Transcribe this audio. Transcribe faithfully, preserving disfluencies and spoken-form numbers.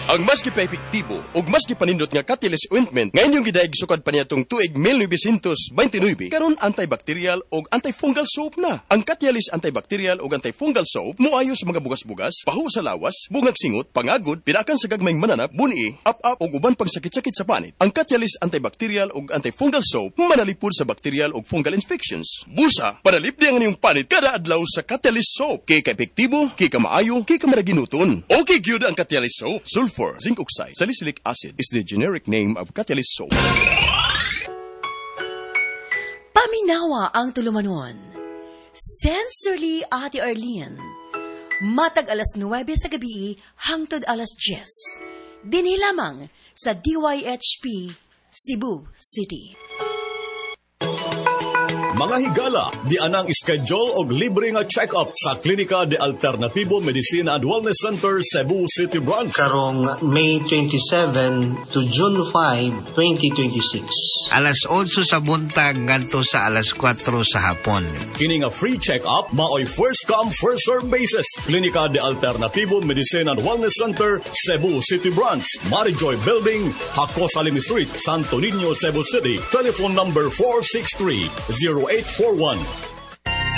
Ang mas gipa-epektibo ug mas gipanindot nga Catalyst ointment ngayon yung gidayeg sukad pa niya tong tuig nineteen twenty-nine karon antibacterial ug antifungal soap na. Ang Catalyst antibacterial ug antifungal soap moayo sa mga bugas-bugas, pahu sa lawas, bungag singot, pangagod, pinakan sa gagmayng mananap, buni, up-up ug uban pang sakit-sakit sa panit. Ang Catalyst antibacterial ug antifungal soap manalipod sa bacterial ug fungal infections. Busa, panalip di ang inyong panit kada adlaw sa Catalyst soap. Kay ka-epektibo, kay ka maayo, kay ka maraginuton. Okay gyud ang Catalyst soap. Sulfur, zinc oxide, salicylic acid is the generic name of Catalyst soap. Paminawa ang tulumanon. Sensorily, Ate Arlene. Matag alas nuwebe sa gabi hangtod alas diyes. Dinhi lamang sa D Y H P Cebu City. Mga higala, di anang schedule og libre nga check-up sa Klinika de Alternativo Medicina and Wellness Center, Cebu City Branch. Karong May twenty-seven to June fifth, twenty twenty-six. Alas otso sa buntag ngadto sa alas kwatro sa hapon. Kini nga free check-up maoy first come first serve basis. Klinika de Alternativo Medicina and Wellness Center, Cebu City Branch, Marijoy Building, Hakos Alim Street, Santo Niño, Cebu City. Telephone number four six three, zero eight four one.